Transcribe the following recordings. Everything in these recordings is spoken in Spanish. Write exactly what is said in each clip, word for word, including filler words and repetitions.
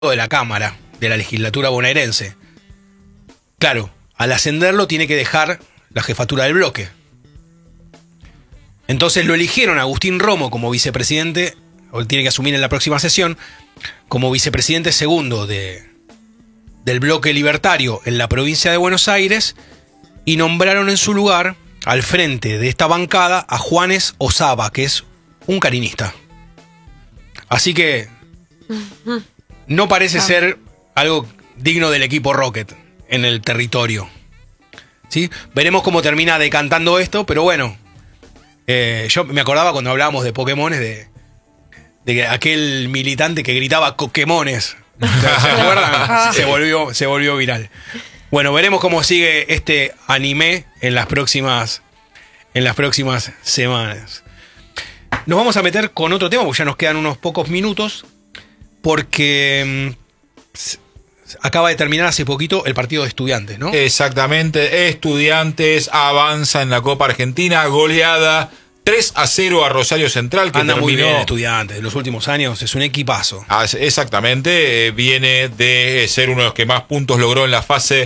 de la Cámara, de la legislatura bonaerense. Claro, al ascenderlo tiene que dejar la jefatura del bloque. Entonces lo eligieron a Agustín Romo como vicepresidente, o tiene que asumir en la próxima sesión, como vicepresidente segundo de, del bloque libertario en la provincia de Buenos Aires, y nombraron en su lugar, al frente de esta bancada, a Juanes Osaba, que es un carinista. Así que no parece ah. ser algo digno del equipo Rocket en el territorio. ¿Sí? Veremos cómo termina decantando esto, pero bueno, eh, yo me acordaba cuando hablábamos de Pokémones, de, de aquel militante que gritaba Coquemones. ¿Se acuerdan? se, volvió, se volvió viral. Bueno, veremos cómo sigue este anime en las próximas, en las próximas semanas. Nos vamos a meter con otro tema, porque ya nos quedan unos pocos minutos, porque mmm, acaba de terminar hace poquito el partido de Estudiantes, ¿no? Exactamente, Estudiantes avanza en la Copa Argentina, goleada tres a cero a Rosario Central, que anda terminó... muy bien Estudiantes, en los últimos años es un equipazo. Ah, exactamente, eh, viene de ser uno de los que más puntos logró en la fase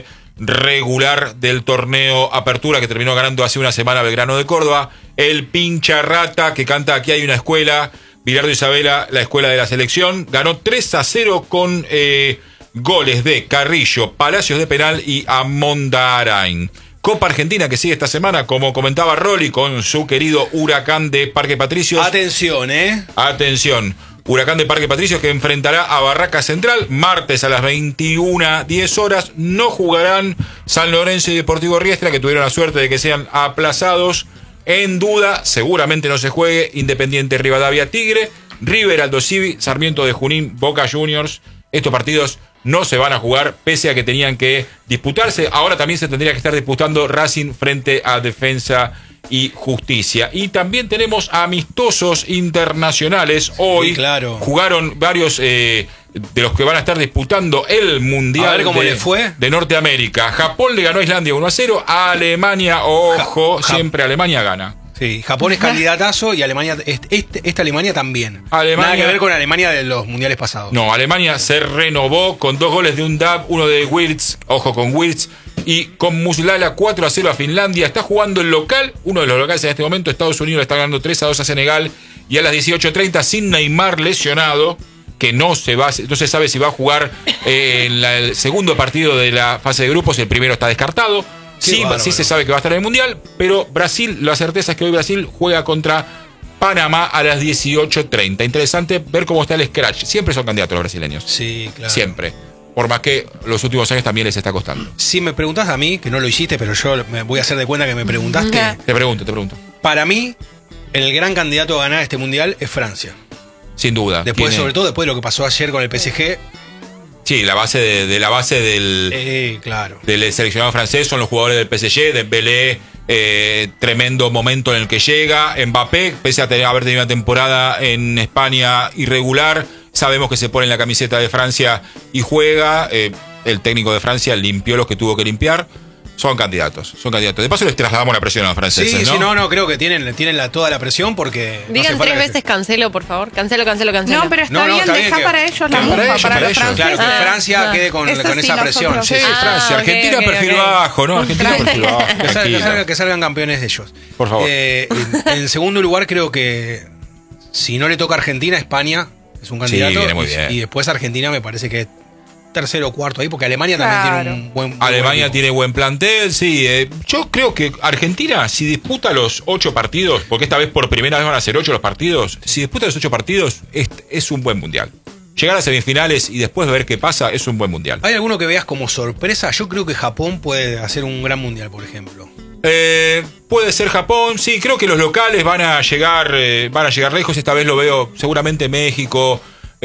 regular del torneo Apertura, que terminó ganando hace una semana Belgrano de Córdoba. El pincha rata que canta Aquí hay una escuela, Bilardo Isabela, la escuela de la selección, ganó tres a cero con eh, goles de Carrillo, Palacios de penal y Amondarain. Copa Argentina que sigue esta semana, como comentaba Rolly, con su querido Huracán de Parque Patricios. Atención, ¿eh? Atención. Huracán de Parque Patricios que enfrentará a Barraca Central martes a las veintiuna diez horas. No jugarán San Lorenzo y Deportivo Riestra, que tuvieron la suerte de que sean aplazados. En duda, seguramente no se juegue Independiente Rivadavia Tigre, River Aldo Civi, Sarmiento de Junín, Boca Juniors. Estos partidos no se van a jugar, pese a que tenían que disputarse. Ahora también se tendría que estar disputando Racing frente a Defensa y Justicia. Y también tenemos amistosos internacionales. Hoy sí, claro. Jugaron varios eh, de los que van a estar disputando el Mundial. A ver cómo de, le fue. de Norteamérica. Japón le ganó a Islandia uno a cero. A Alemania, ojo, ja, siempre ja. Alemania gana. Sí, Japón es candidatazo y Alemania, este, esta Alemania también. Alemania, nada que ver con Alemania de los mundiales pasados. No, Alemania se renovó con dos goles de Undab, uno de Wirtz, ojo con Wirtz, y con Muslala cuatro a cero a Finlandia. Está jugando el local, uno de los locales en este momento. Estados Unidos le está ganando tres a dos a Senegal. Y a las dieciocho treinta, sin Neymar lesionado, que no se va, no se sabe si va a jugar eh, en la, el segundo partido de la fase de grupos. El primero está descartado. Sí, sí se sabe que va a estar en el Mundial, pero Brasil, la certeza es que hoy Brasil juega contra Panamá a las dieciocho treinta. Interesante ver cómo está el scratch. Siempre son candidatos los brasileños. Sí, claro. Siempre. Por más que los últimos años también les está costando. Si me preguntas a mí, que no lo hiciste, pero yo me voy a hacer de cuenta que me preguntaste. Te pregunto, te pregunto. Para mí, el gran candidato a ganar este Mundial es Francia. Sin duda. Después, sobre todo después de lo que pasó ayer con el P S G. Sí, la base de, de la base del, eh, claro. del seleccionado francés son los jugadores del P S G, Dembélé, eh, tremendo momento en el que llega, Mbappé, pese a tener, haber tenido una temporada en España irregular, sabemos que se pone en la camiseta de Francia y juega, eh, el técnico de Francia limpió los que tuvo que limpiar. Son candidatos, son candidatos. De paso les trasladamos la presión a los franceses, sí, ¿no? Sí, no, no, creo que tienen, tienen la, toda la presión porque... Digan no tres veces cancelo, por favor. Cancelo, cancelo, cancelo. No, pero está, no, no, bien, está deja bien para que, ellos la que mufa, para para, ellos, para para los ellos. franceses. Claro, que Ah, Francia ah. quede con, Eso con sí, esa presión. nosotros. Sí, Sí, Ah, Francia, ok, Argentina ok, perfil ok. bajo, ¿no? Argentina perfil bajo. Que, salgan, que, tranquilo. salgan, que salgan campeones de ellos. Por favor. Eh, en, en segundo lugar, creo que si no le toca a Argentina, España es un candidato. Sí, viene muy y, bien. y después Argentina me parece que tercero o cuarto ahí, porque Alemania también Claro. tiene un buen. Muy Alemania buen tiene buen plantel, sí. Eh, yo creo que Argentina, si disputa los ocho partidos, porque esta vez por primera vez van a ser ocho los partidos, si disputa los ocho partidos, es, es un buen mundial. Llegar a semifinales y después ver qué pasa, es un buen mundial. ¿Hay alguno que veas como sorpresa? Yo creo que Japón puede hacer un gran mundial, por ejemplo. Eh, puede ser Japón, sí, creo que los locales van a llegar, eh, van a llegar lejos. Esta vez lo veo seguramente México.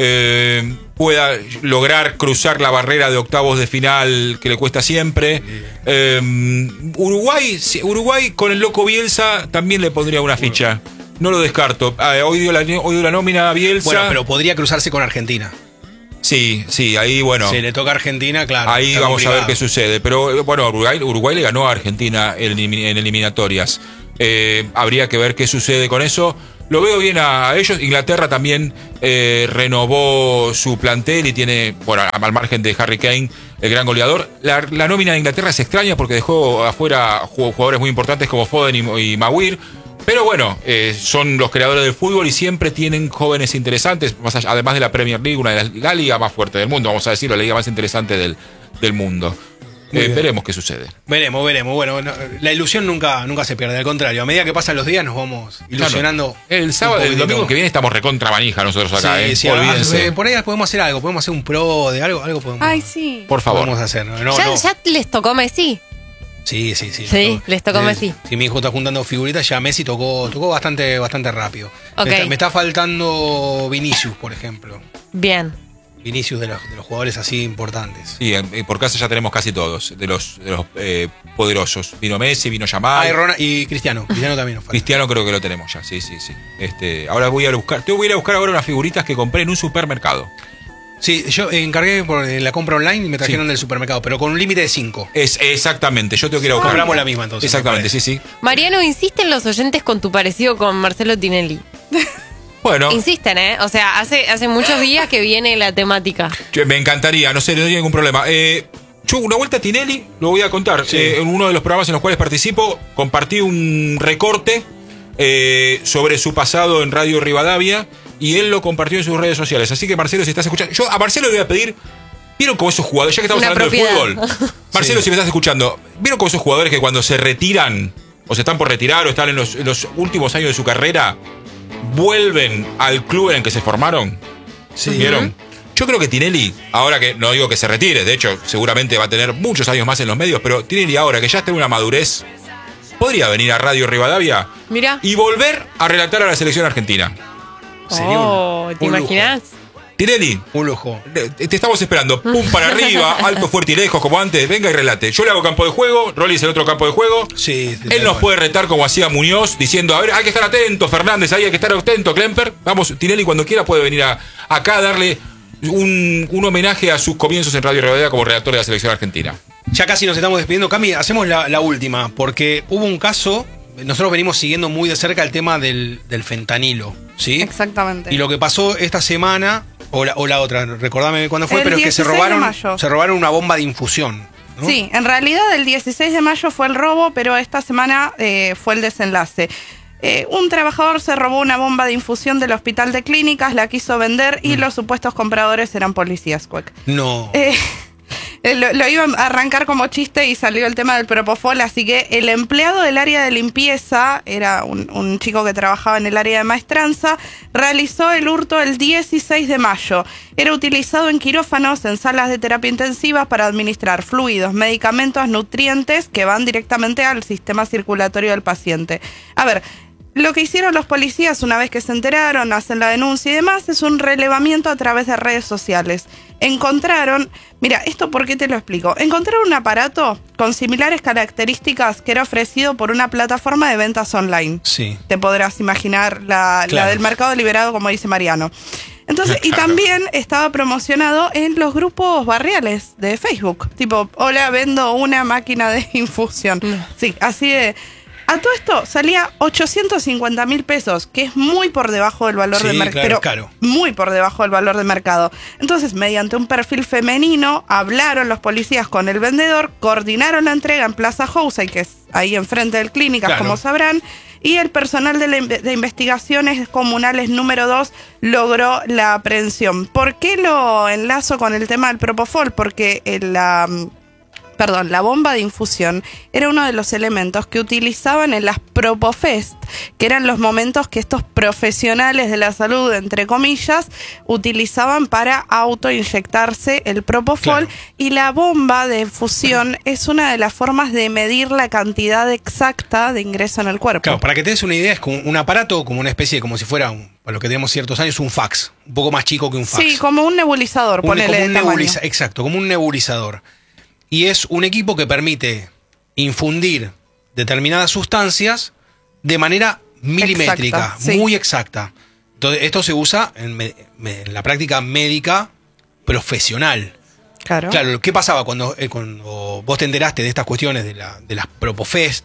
Eh, pueda lograr cruzar la barrera de octavos de final que le cuesta siempre. Eh, Uruguay, Uruguay con el loco Bielsa también le pondría una ficha. No lo descarto. Eh, hoy, dio la, hoy dio la nómina a Bielsa. Bueno, pero podría cruzarse con Argentina. Sí, sí, ahí bueno. Si le toca a Argentina, claro. Ahí vamos complicado. A ver qué sucede. Pero bueno, Uruguay, Uruguay le ganó a Argentina en, en eliminatorias. Eh, habría que ver qué sucede con eso. lo veo bien a ellos. Inglaterra también eh, renovó su plantel y tiene, bueno, al margen de Harry Kane, el gran goleador. La, la nómina de Inglaterra es extraña porque dejó afuera jugadores muy importantes como Foden y, y Maguire. Pero bueno, eh, son los creadores del fútbol y siempre tienen jóvenes interesantes, más allá, además de la Premier League, una de las, la liga más fuerte del mundo, vamos a decirlo, la liga más interesante del, del mundo. Eh, veremos qué sucede. Veremos, veremos. Bueno, no, la ilusión nunca, nunca se pierde, al contrario, a medida que pasan los días nos vamos ilusionando. Claro. El sábado, el domingo que viene estamos recontra manija nosotros acá, sí, ¿eh? Sí, olvídense. Ah, por ahí podemos hacer algo, podemos hacer un pro de algo, algo podemos. Ay, sí. Por favor. Podemos hacer. No, no, ¿Ya, no. ¿Ya les tocó Messi? Sí, sí, sí. Sí, no, les tocó eh, Messi. Si mi hijo está juntando figuritas, ya Messi tocó, tocó bastante, bastante rápido. Okay. Me, está, me está faltando Vinicius, por ejemplo. Bien. Vinicius de los, de los jugadores así importantes. Sí, en, por casa ya tenemos casi todos, de los, de los eh, poderosos. Vino Messi, vino Yamal. Ah, y, Ronald, y Cristiano. Cristiano también nos falta. Cristiano creo que lo tenemos ya, sí, sí, sí. Este, ahora voy a ir a buscar, tengo que ir a buscar ahora unas figuritas que compré en un supermercado. Sí, yo encargué por la compra online y me trajeron sí. del supermercado, pero con un límite de cinco. Es, exactamente, yo tengo que ir a buscar. Compramos la misma entonces. Exactamente, sí, sí. Mariano, insisten los oyentes con tu parecido con Marcelo Tinelli. Bueno. Insisten, ¿eh? O sea, hace, hace muchos días que viene la temática. Me encantaría, no sé, no hay ningún problema. Eh, yo una vuelta a Tinelli, lo voy a contar. Sí. Eh, en uno de los programas en los cuales participo, compartí un recorte eh, sobre su pasado en Radio Rivadavia y él lo compartió en sus redes sociales. Así que, Marcelo, si estás escuchando... Yo a Marcelo le voy a pedir... ¿Vieron cómo esos jugadores, ya que estamos Una hablando propiedad. de fútbol? Marcelo, sí. Si me estás escuchando, ¿vieron cómo esos jugadores que cuando se retiran, o se están por retirar, o están en los, en los últimos años de su carrera, vuelven al club en el que se formaron? Sí. ¿Vieron? Yo creo que Tinelli, ahora que no digo que se retire, de hecho, seguramente va a tener muchos años más en los medios, pero Tinelli ahora que ya está en una madurez, podría venir a Radio Rivadavia Mirá. y volver a relatar a la selección argentina. Sería oh, un, ¿te un imaginas? Tinelli, Un lujo. te estamos esperando. Pum para arriba, alto, fuerte y lejos, como antes. Venga y relate. Yo le hago campo de juego, Rollis el otro campo de juego. Sí, sí, Él nos bueno. puede retar como hacía Muñoz, diciendo, a ver, hay que estar atento, Fernández, ahí hay que estar atento, Klemper. Vamos, Tinelli cuando quiera puede venir a, acá a darle un, un homenaje a sus comienzos en Radio Rivadavia como redactor de la selección argentina. Ya casi nos estamos despidiendo. Cami, hacemos la, la última, porque hubo un caso, nosotros venimos siguiendo muy de cerca el tema del, del fentanilo, ¿sí? Exactamente. Y lo que pasó esta semana, o la, o la otra, recordame cuándo fue, El pero es que se dieciséis de robaron, mayo. se robaron una bomba de infusión, ¿no? Sí, en realidad el dieciséis de mayo fue el robo, pero esta semana eh, fue el desenlace. Eh, un trabajador se robó una bomba de infusión del hospital de clínicas, la quiso vender y Mm. los supuestos compradores eran policías, cuec. No. Eh, eh, lo, lo iba a arrancar como chiste y salió el tema del propofol, así que el empleado del área de limpieza, era un, un chico que trabajaba en el área de maestranza, realizó el hurto el dieciséis de mayo. Era utilizado en quirófanos, en salas de terapia intensiva para administrar fluidos, medicamentos, nutrientes que van directamente al sistema circulatorio del paciente. A ver, lo que hicieron los policías una vez que se enteraron, hacen la denuncia y demás, es un relevamiento a través de redes sociales. Encontraron, mira, ¿esto por qué te lo explico? Encontraron un aparato con similares características que era ofrecido por una plataforma de ventas online. Sí. Te podrás imaginar la, Claro. la del mercado liberado, como dice Mariano. Entonces, y Claro. también estaba promocionado en los grupos barriales de Facebook. Tipo, hola, vendo una máquina de infusión. No. Sí, así de... A todo esto salía ochocientos cincuenta mil pesos, que es muy por debajo del valor Sí, de mercado. claro, Pero caro. muy por debajo del valor de mercado. Entonces, mediante un perfil femenino, hablaron los policías con el vendedor, coordinaron la entrega en Plaza Housay, que es ahí enfrente del Clínicas, Claro. como sabrán, y el personal de, la inve- de investigaciones comunales número dos logró la aprehensión. ¿Por qué lo enlazo con el tema del propofol? Porque el, la... Perdón, la bomba de infusión era uno de los elementos que utilizaban en las Propofest, que eran los momentos que estos profesionales de la salud, entre comillas, utilizaban para autoinyectarse el propofol. Claro. Y la bomba de infusión es una de las formas de medir la cantidad exacta de ingreso en el cuerpo. Claro, para que te des una idea, es como un aparato, como una especie, como si fuera, un, para lo que tenemos ciertos años, un fax. Un poco más chico que un fax. Sí, como un nebulizador, Un- ponele como de un tamaño. nebuliza- Exacto, como un nebulizador. Y es un equipo que permite infundir determinadas sustancias de manera milimétrica, Exacta, sí. muy exacta. Entonces, esto se usa en, me- me- en la práctica médica profesional. Claro. Claro, ¿qué pasaba cuando, eh, cuando vos te enteraste de estas cuestiones de, la, de las Propofest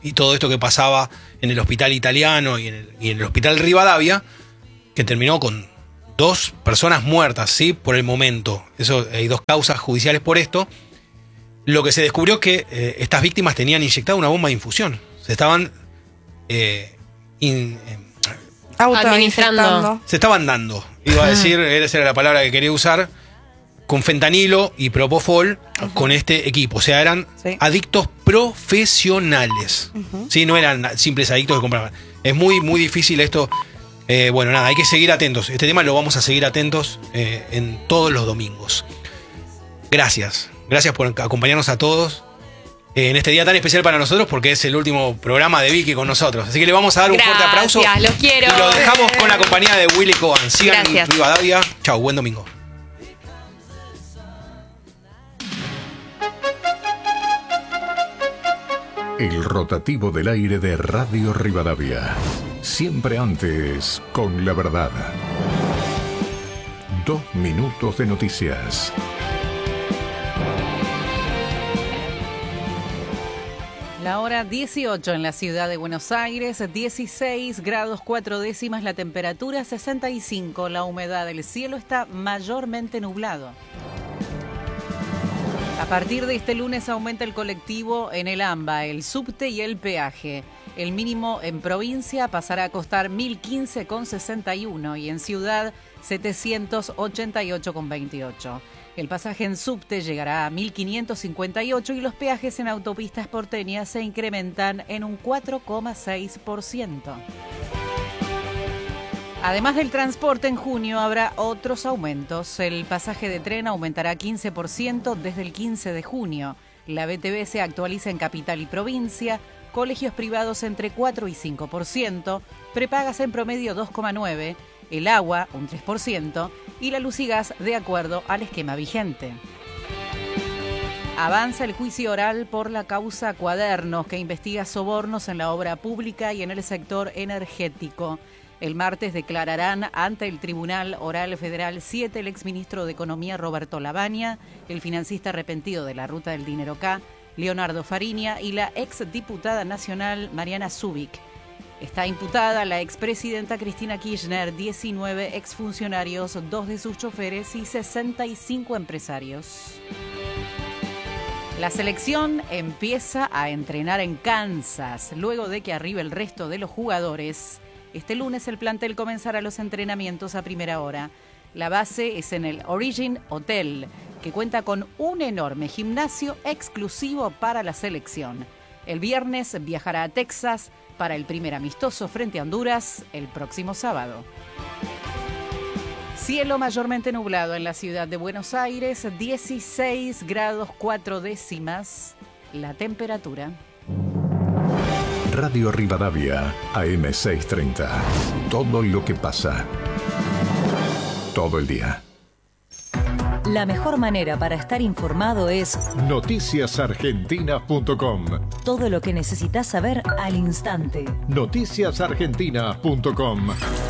y todo esto que pasaba en el hospital italiano y en el, y en el hospital Rivadavia, que terminó con dos personas muertas, ¿sí? Por el momento. Eso, hay dos causas judiciales por esto. Lo que se descubrió es que eh, estas víctimas tenían inyectada una bomba de infusión. Se estaban eh, in, eh, Administrando. Se estaban dando. Iba a decir, esa era la palabra que quería usar, con fentanilo y propofol, uh-huh. con este equipo. O sea, eran sí. adictos profesionales. Uh-huh. Sí, no eran simples adictos que compraban. Es muy, muy difícil esto. Eh, bueno, nada, hay que seguir atentos. Este tema lo vamos a seguir atentos eh, en todos los domingos. Gracias. Gracias por acompañarnos a todos eh, en este día tan especial para nosotros, porque es el último programa de Vicky con nosotros. Así que le vamos a dar un Gracias, fuerte aplauso. Los quiero. Y lo dejamos con la compañía de Willy Cohen. Sigan Gracias. Rivadavia. Chau, buen domingo. El rotativo del aire de Radio Rivadavia. Siempre antes, con la verdad. Dos minutos de noticias. La hora dieciocho en la ciudad de Buenos Aires, dieciséis grados cuatro décimas la temperatura, sesenta y cinco la humedad. El cielo está mayormente nublado. A partir de este lunes aumenta el colectivo en el AMBA, el subte y el peaje. El mínimo en provincia pasará a costar mil quince con sesenta y uno y en ciudad setecientos ochenta y ocho con veintiocho. El pasaje en subte llegará a mil quinientos cincuenta y ocho y los peajes en autopistas porteñas se incrementan en un cuatro coma seis por ciento. Además del transporte, en junio habrá otros aumentos. El pasaje de tren aumentará quince por ciento desde el quince de junio. La B T V se actualiza en capital y provincia. Colegios privados entre cuatro y cinco por ciento. Prepagas en promedio dos coma nueve por ciento. El agua un tres por ciento. Y la luz y gas de acuerdo al esquema vigente. Avanza el juicio oral por la causa Cuadernos, que investiga sobornos en la obra pública y en el sector energético. El martes declararán ante el Tribunal Oral Federal siete el exministro de Economía Roberto Lavagna, el financista arrepentido de la Ruta del Dinero K, Leonardo Fariña, y la exdiputada nacional Mariana Zubik. Está imputada la expresidenta Cristina Kirchner, diecinueve exfuncionarios, dos de sus choferes y sesenta y cinco empresarios. La selección empieza a entrenar en Kansas, luego de que arribe el resto de los jugadores. Este lunes el plantel comenzará los entrenamientos a primera hora. La base es en el Origin Hotel, que cuenta con un enorme gimnasio exclusivo para la selección. El viernes viajará a Texas para el primer amistoso frente a Honduras el próximo sábado. Cielo mayormente nublado en la ciudad de Buenos Aires, dieciséis grados cuatro décimas la temperatura. Radio Rivadavia, A M seiscientos treinta. Todo lo que pasa. Todo el día. La mejor manera para estar informado es noticias argentinas punto com. Todo lo que necesitas saber al instante. noticias argentinas punto com.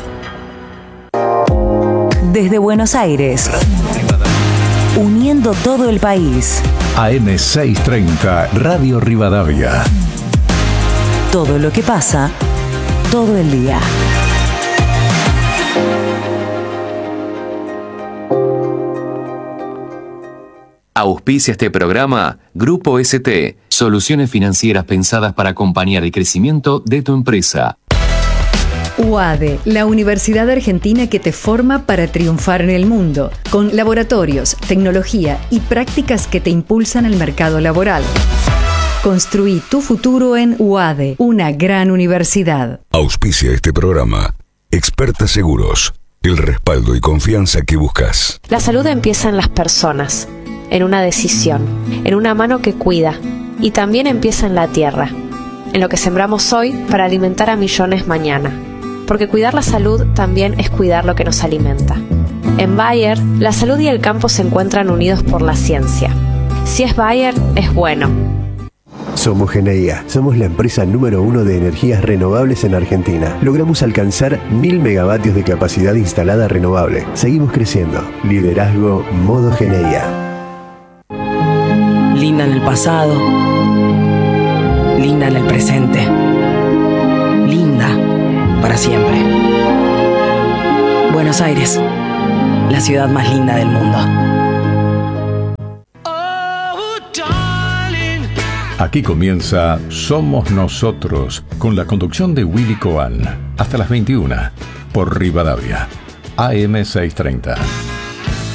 Desde Buenos Aires, uniendo todo el país. A M seiscientos treinta, Radio Rivadavia. Todo lo que pasa, todo el día. Auspicia este programa Grupo S T, soluciones financieras pensadas para acompañar el crecimiento de tu empresa. U A D E, la universidad argentina que te forma para triunfar en el mundo, con laboratorios, tecnología y prácticas que te impulsan el mercado laboral. Construí tu futuro en U A D E, una gran universidad. Auspicia este programa. Experta Seguros, el respaldo y confianza que buscas. La salud empieza en las personas, en una decisión, en una mano que cuida, y también empieza en la tierra, en lo que sembramos hoy para alimentar a millones mañana. Porque cuidar la salud también es cuidar lo que nos alimenta. En Bayer, la salud y el campo se encuentran unidos por la ciencia. Si es Bayer, es bueno. Somos Geneia, somos la empresa número uno de energías renovables en Argentina. Logramos alcanzar mil megavatios de capacidad instalada renovable. Seguimos creciendo. Liderazgo Modo Geneia. Linda en el pasado, linda en el presente, linda para siempre. Buenos Aires, la ciudad más linda del mundo. Aquí comienza Somos Nosotros, con la conducción de Willy Coan, hasta las veintiuna, por Rivadavia, A M seiscientos treinta.